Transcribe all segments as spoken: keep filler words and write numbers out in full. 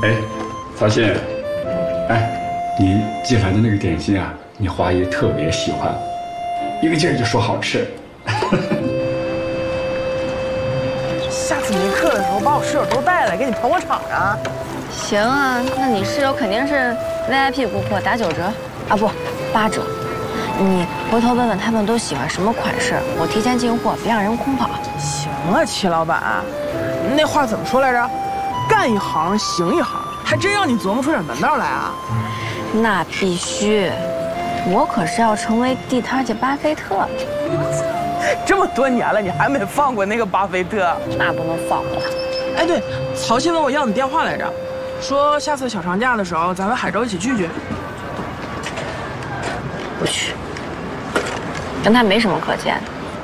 哎，曹信，哎，你寄来的那个点心啊，你华姨特别喜欢，一个劲儿就说好吃。 下次没课的时候把我室友都带来，给你捧捧场啊。 行啊，那你室友肯定是 V I P 顾客，打九折啊，不，八折。你回头问问他们都喜欢什么款式，我提前进货，别让人空跑。 行啊，齐老板，那话怎么说来着？干一行行一行，还真让你琢磨出点门道来啊。 那必须，我可是要成为地摊界巴菲特的。 这么多年了，你还没放过那个巴菲特？ 那不能放过。 哎，对，曹信问我要你电话来着，说下次小长假的时候咱们海州一起聚聚。 不去，跟他没什么可见的。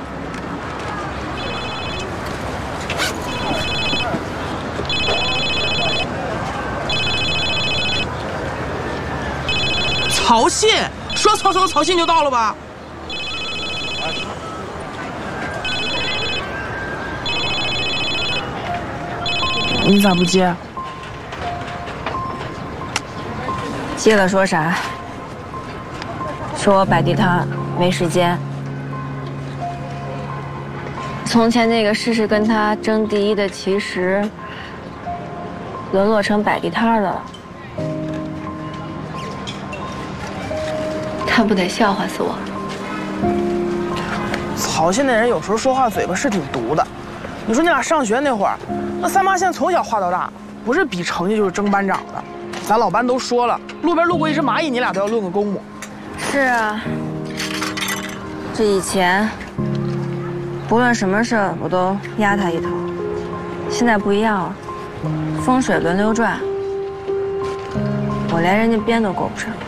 曹信说曹操，曹信就到了吧？你咋不接？ 接了说啥？说我摆地摊没时间。从前那个事事跟他争第一的其实沦落成摆地摊的了，他不得笑话死我？ 曹信那人有时候说话嘴巴是挺毒的。你说你俩上学那会儿，那三八线从小画到大，不是比成绩就是争班长的。咱老班都说了，路边路过一只蚂蚁，你俩都要论个公母。 是啊，这以前不论什么事儿我都压他一头，现在不一样了，风水轮流转，我连人家边都够不上。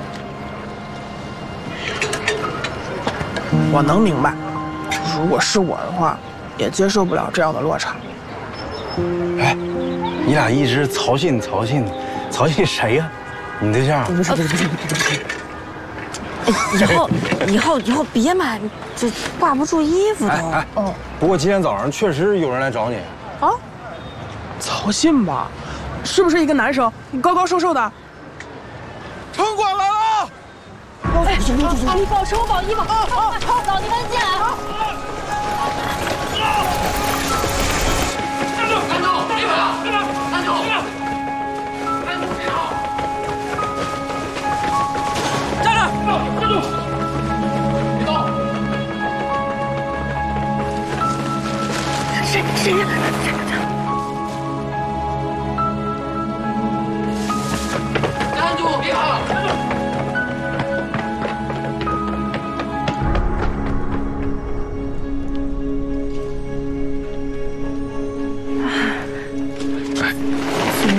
我能明白，如果是我的话，也接受不了这样的落差。 哎，你俩一直曹信曹信，曹信谁呀？你对象？ 不是不是不是不是不是。 以后以后以后别买，这挂不住衣服都。 哎哎，哦。不过今天早上确实有人来找你。 啊？曹信吧？是不是一个男生？高高瘦瘦的。 城管来了！ 哎，你保持我保衣服，好，好，走，你们进。